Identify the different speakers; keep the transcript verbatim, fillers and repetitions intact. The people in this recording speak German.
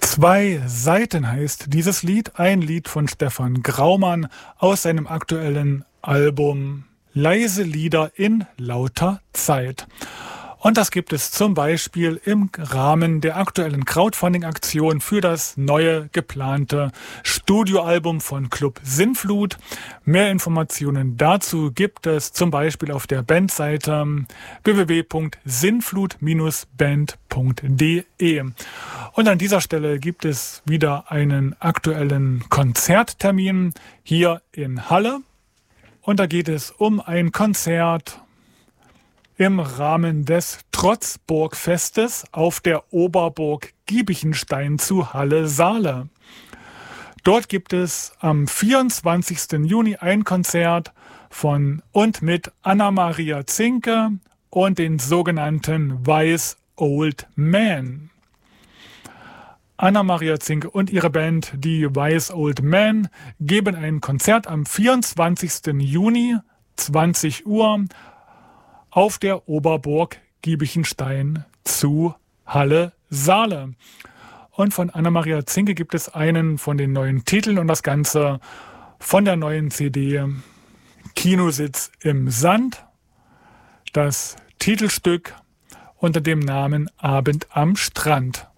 Speaker 1: Zwei Seiten heißt dieses Lied, ein Lied von Stefan Graumann aus seinem aktuellen Album Leise Lieder in lauter Zeit. Und das gibt es zum Beispiel im Rahmen der aktuellen Crowdfunding-Aktion für das neue geplante Studioalbum von Club Sinnflut. Mehr Informationen dazu gibt es zum Beispiel auf der Bandseite w w w punkt sinnflut Bindestrich band punkt d e. Und an dieser Stelle gibt es wieder einen aktuellen Konzerttermin hier in Halle. Und da geht es um ein Konzert im Rahmen des Trotzburgfestes auf der Oberburg Giebichenstein zu Halle-Saale. Dort gibt es am vierundzwanzigsten Juni ein Konzert von und mit Anna-Maria Zinke und den sogenannten Wise Old Men. Anna-Maria Zinke und ihre Band, die Wise Old Men, geben ein Konzert am vierundzwanzigsten Juni, zwanzig Uhr, auf der Oberburg Giebichenstein zu Halle-Saale. Und von Anna-Maria Zinke gibt es einen von den neuen Titeln und das Ganze von der neuen C D Kinositz im Sand. Das Titelstück unter dem Namen Abend am Strand.